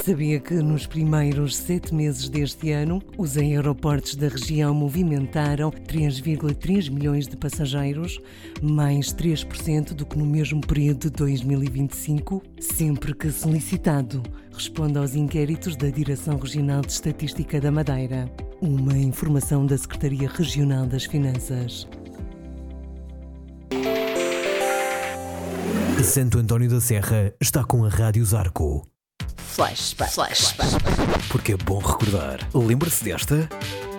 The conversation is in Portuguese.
Sabia que nos primeiros 7 meses deste ano, os aeroportos da região movimentaram 3,3 milhões de passageiros, mais 3% do que no mesmo período de 2025? Sempre que solicitado, responde aos inquéritos da Direção Regional de Estatística da Madeira. Uma informação da Secretaria Regional das Finanças. Santo António da Serra está com a Rádio Zarco. Flashback. Porque é bom recordar. Lembra-se desta?